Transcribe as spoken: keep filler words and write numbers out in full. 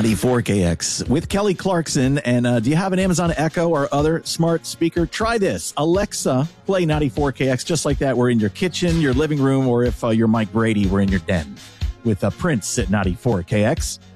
ninety-four K X with Kelly Clarkson. And uh, do you have an Amazon Echo or other smart speaker? Try this. Alexa, play ninety-four K X just like that. We're in your kitchen, your living room, or if uh, you're Mike Brady, we're in your den with uh, Prince at ninety-four K X.